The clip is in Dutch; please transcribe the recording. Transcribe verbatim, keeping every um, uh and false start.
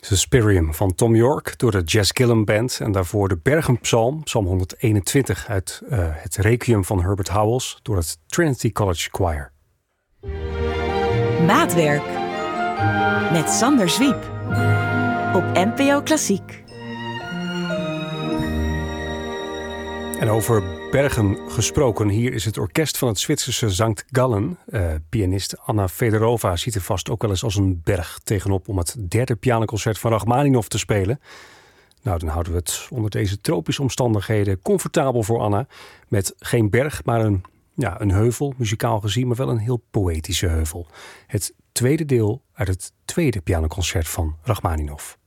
Suspirium van Thom Yorke door de Jazz Gillum Band. En daarvoor de Bergenpsalm, psalm honderdeenentwintig uit uh, het Requiem van Herbert Howells door het Trinity College Choir. Maatwerk met Sander Zwiep op N P O Klassiek. En over bergen gesproken, hier is het orkest van het Zwitserse Sankt Gallen. Uh, pianist Anna Fedorova ziet er vast ook wel eens als een berg tegenop om het derde pianoconcert van Rachmaninov te spelen. Nou, dan houden we het onder deze tropische omstandigheden comfortabel voor Anna. Met geen berg, maar een, ja, een heuvel, muzikaal gezien, maar wel een heel poëtische heuvel. Het tweede deel uit het tweede pianoconcert van Rachmaninov.